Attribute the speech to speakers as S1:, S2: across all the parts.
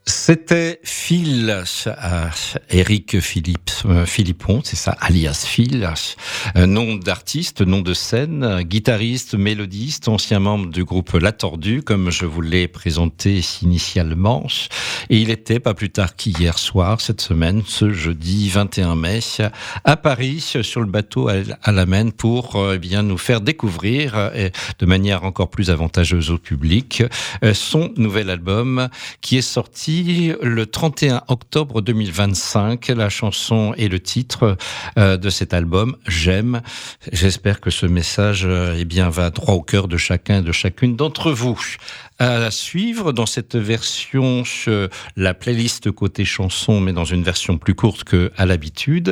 S1: C'était Phil, Eric Philippon, c'est ça, alias Phil, nom d'artiste, nom de scène, guitariste, mélodiste, ancien membre du groupe La Tordue, comme je vous l'ai présenté initialement. Et il était, pas plus tard qu'hier soir, cette semaine, ce jeudi 21 mai, à Paris, sur le bateau à la Maine, pour bien nous faire découvrir, de manière encore plus avantageuse au public, son nouvel album qui est sorti le 31 octobre 2025. La chanson et le titre de cet album, J'aime. J'espère que ce message va droit au cœur de chacun et de chacune d'entre vous. À suivre dans cette version, la playlist côté chanson, mais dans une version plus courte qu'à l'habitude.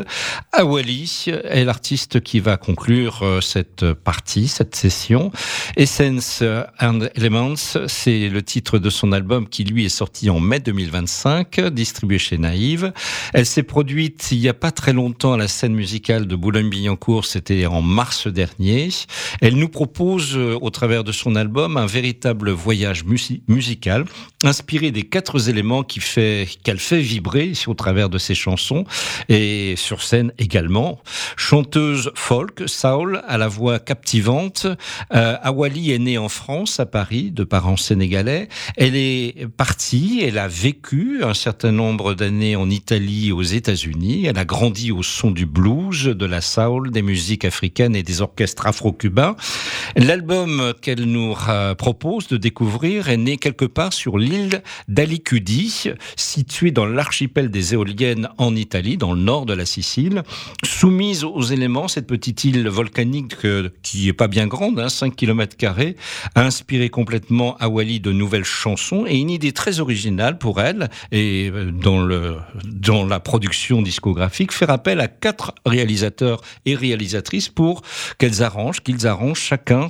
S1: Awali est l'artiste qui va conclure cette partie, cette session. Essence and Elements, c'est le titre de son album qui lui est sorti en mai 2025, distribué chez Naïve. Elle s'est produite il n'y a pas très longtemps à la scène musicale de Boulogne-Billancourt, c'était en mars dernier. Elle nous propose, au travers de son album, un véritable voyage musical, inspiré des 4 éléments qu'elle fait vibrer au travers de ses chansons, et sur scène également. Chanteuse folk, soul, à la voix captivante. Awali est née en France, à Paris, de parents sénégalais. Elle est partie, elle a vécu un certain nombre d'années en Italie et aux États-Unis. Elle a grandi au son du blues, de la soul, des musiques africaines et des orchestres afro-cubains. L'album qu'elle nous propose de découvrir est né quelque part sur l'île d'Alicudi, située dans l'archipel des Éoliennes en Italie, dans le nord de la Sicile. Soumise aux éléments, cette petite île volcanique qui est pas bien grande, 5 km², a inspiré complètement Awali de nouvelles chansons et une idée très originale pour elle, et dans la production discographique, faire appel à 4 réalisateurs et réalisatrices pour qu'ils arrangent chacun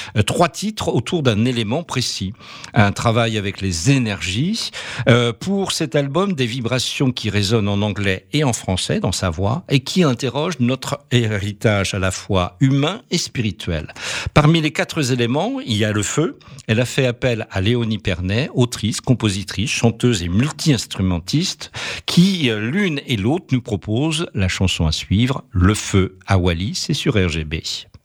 S1: 3 titres autour d'un élément précis. Un travail avec les énergies. Pour cet album, des vibrations qui résonnent en anglais et en français dans sa voix et qui interrogent notre héritage à la fois humain et spirituel. Parmi les 4 éléments, il y a le feu. Elle a fait appel à Léonie Pernet, autrice, compositrice, chanteuse et multi-instrumentiste, qui, l'une et l'autre, nous propose la chanson à suivre, Le Feu, Awali, c'est sur RGB.